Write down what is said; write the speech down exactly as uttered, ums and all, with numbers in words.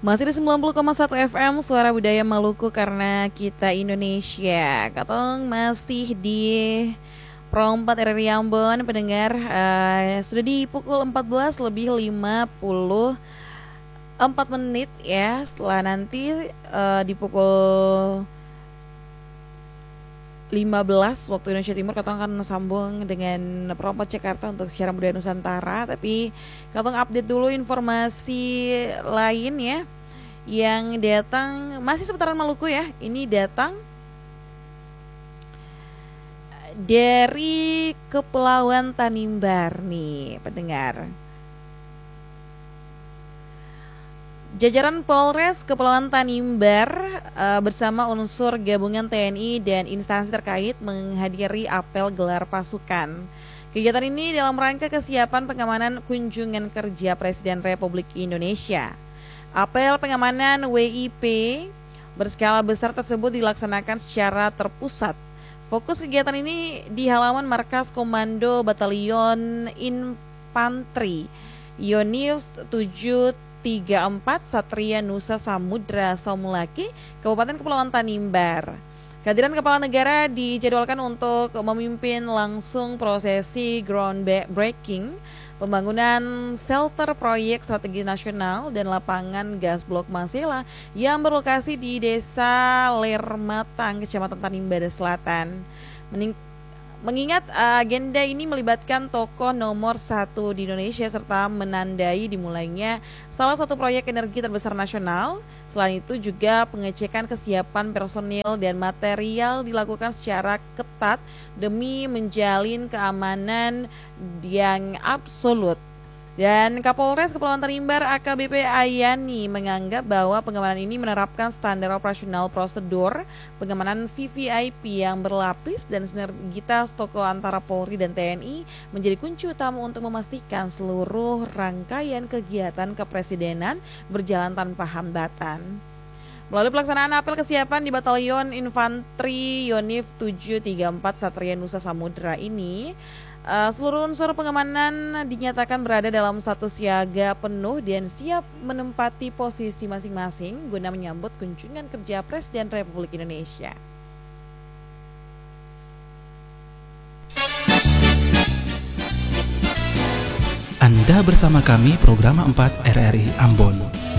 Masih di sembilan puluh koma satu F M Suara Budaya Maluku karena kita Indonesia. Katong masih di Pro empat R R I Ambon pendengar, uh, sudah di pukul empat belas lebih lima puluh empat menit ya. Setelah nanti uh, di pukul lima belas waktu Indonesia Timur Katong akan sambung dengan Pro empat Jakarta untuk siaran budaya Nusantara. Tapi Katong update dulu informasi lain ya, yang datang masih seputaran Maluku ya. Ini datang dari Kepulauan Tanimbar nih pendengar. Jajaran Polres Kepulauan Tanimbar uh, bersama unsur gabungan T N I dan instansi terkait menghadiri apel gelar pasukan. Kegiatan ini dalam rangka kesiapan pengamanan kunjungan kerja Presiden Republik Indonesia. Apel pengamanan W I P berskala besar tersebut dilaksanakan secara terpusat. Fokus kegiatan ini di halaman Markas Komando Batalion Infanteri Yonif tujuh tiga empat Satria Nusa Samudra Saumulaki, Kabupaten Kepulauan Tanimbar. Kehadiran Kepala Negara dijadwalkan untuk memimpin langsung prosesi groundbreaking pembangunan shelter proyek strategi nasional dan lapangan gas blok Masela yang berlokasi di Desa Lermatang, Kecamatan Tanimbar Selatan. Mening- Mengingat agenda ini melibatkan tokoh nomor satu di Indonesia serta menandai dimulainya salah satu proyek energi terbesar nasional. Selain itu juga pengecekan kesiapan personil dan material dilakukan secara ketat demi menjalin keamanan yang absolut. Dan Kapolres Kepulauan Tanimbar A K B P Ayani menganggap bahwa pengamanan ini menerapkan standar operasional prosedur pengamanan V V I P yang berlapis dan sinergitas tokoh antara Polri dan T N I menjadi kunci utama untuk memastikan seluruh rangkaian kegiatan kepresidenan berjalan tanpa hambatan. Melalui pelaksanaan apel kesiapan di Batalion Infanteri Yonif tujuh tiga empat Satria Nusa Samudra ini, Uh, seluruh unsur pengamanan dinyatakan berada dalam status siaga penuh dan siap menempati posisi masing-masing guna menyambut kunjungan kerja Presiden Republik Indonesia. Anda bersama kami program empat R R I Ambon.